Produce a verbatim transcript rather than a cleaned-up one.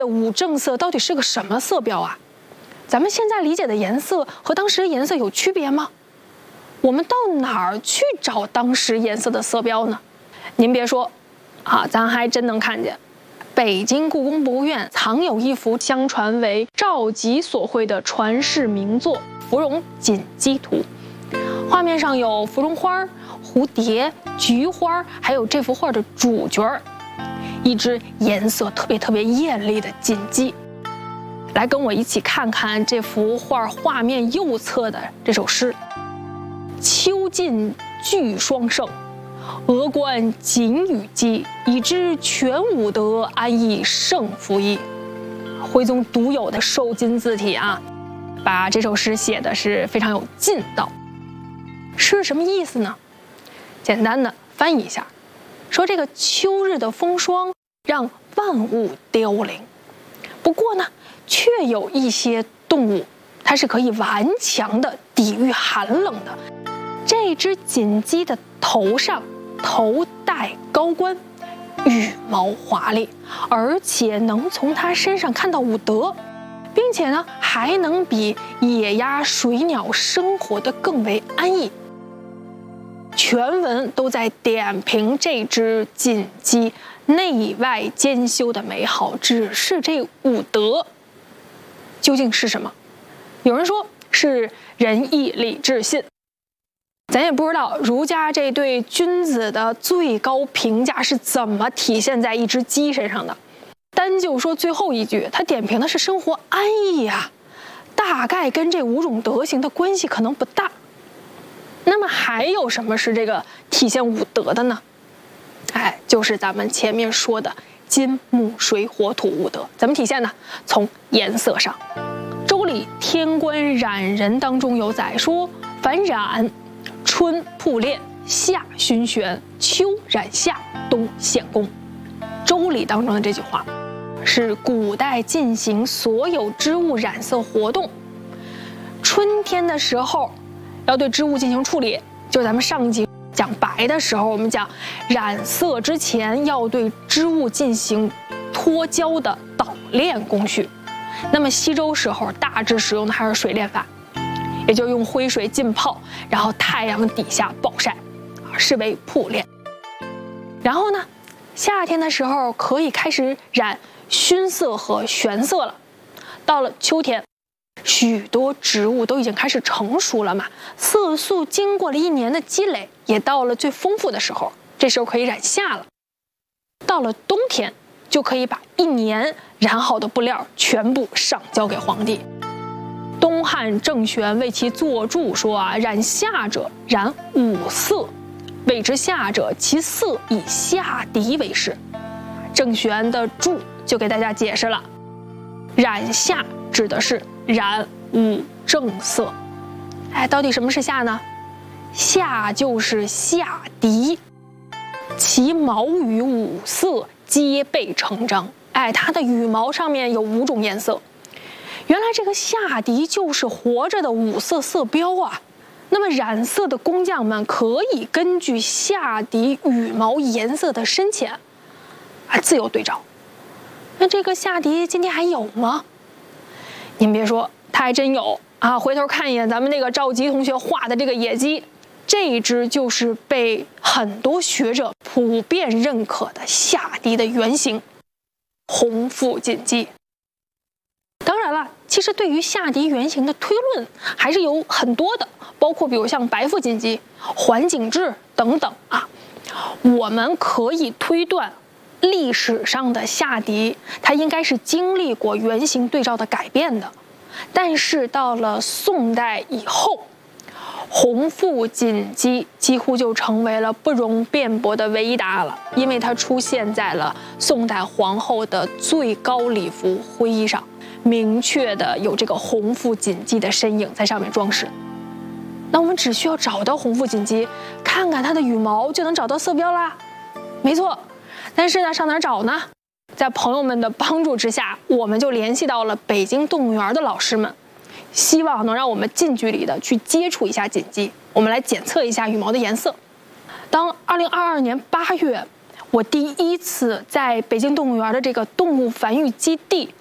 五正色到底是个什么色标啊？咱们现在理解的颜色和当时颜色有区别吗？我们到哪儿去找当时颜色的色标呢？您别说，啊，咱还真能看见。北京故宫博物院藏有一幅相传为赵佶所绘的传世名作《芙蓉锦鸡图》，画面上有芙蓉花、蝴蝶、菊花，还有这幅画的主角儿，一只颜色特别特别艳丽的锦鸡。来跟我一起看看这幅画画面右侧的这首诗：秋尽聚双盛，峨冠锦羽鸡，已知全武德，安亦胜负矣。徽宗独有的瘦金字体啊，把这首诗写的是非常有劲道。是什么意思呢？简单的翻译一下，说这个秋日的风霜让万物凋零，不过呢，却有一些动物，它是可以顽强的抵御寒冷的。这只锦鸡的头上头戴高冠，羽毛华丽，而且能从它身上看到武德，并且呢，还能比野鸭、水鸟生活得更为安逸。全文都在点评这只锦鸡内外兼修的美好，只是这武德究竟是什么？有人说是仁义礼智信，咱也不知道儒家这对君子的最高评价是怎么体现在一只鸡身上的。单就说最后一句，他点评的是生活安逸啊，大概跟这五种德行的关系可能不大。那么还有什么是这个体现武德的呢？哎，就是咱们前面说的金木水火土五德。怎么体现呢？从颜色上，《周礼·天官染人》当中有载说：凡染，春曝练，夏熏玄，秋染夏，冬献公。《周礼》当中的这句话是古代进行所有织物染色活动。春天的时候要对织物进行处理，就是咱们上一集讲白的时候，我们讲染色之前要对织物进行脱胶的捣炼工序。那么西周时候大致使用的还是水炼法，也就是用灰水浸泡，然后太阳底下暴晒，啊，视为曝练。然后呢，夏天的时候可以开始染熏色和玄色了。到了秋天，许多植物都已经开始成熟了嘛，色素经过了一年的积累，也到了最丰富的时候，这时候可以染夏了。到了冬天，就可以把一年染好的布料全部上交给皇帝。东汉郑玄为其作注说啊，染夏者染五色，谓之夏者，其色以夏狄为是。郑玄的注就给大家解释了，染夏指的是染五正色。哎，到底什么是夏呢？夏就是夏狄，其毛羽五色，皆备成章。哎，它的羽毛上面有五种颜色。原来这个夏狄就是活着的五色色标啊。那么染色的工匠们可以根据夏狄羽毛颜色的深浅啊自由对照。那这个夏狄今天还有吗？您别说，它还真有啊！回头看一眼咱们那个赵佶同学画的这个野鸡，这一只就是被很多学者普遍认可的夏狄的原型——红腹锦鸡。当然了，其实对于夏狄原型的推论还是有很多的，包括比如像白腹锦鸡、环景雉等等啊。我们可以推断，历史上的夏狄它应该是经历过原型对照的改变的，但是到了宋代以后，红腹锦鸡几乎就成为了不容辩驳的唯一答案了，因为它出现在了宋代皇后的最高礼服徽衣上，明确的有这个红腹锦鸡的身影在上面装饰。那我们只需要找到红腹锦鸡，看看它的羽毛，就能找到色标啦。没错，但是呢，上哪儿找呢？在朋友们的帮助之下，我们就联系到了北京动物园的老师们，希望能让我们近距离的去接触一下锦鸡，我们来检测一下羽毛的颜色。当二零二二年八月， 我第一次在北京动物园的这个动物繁育基地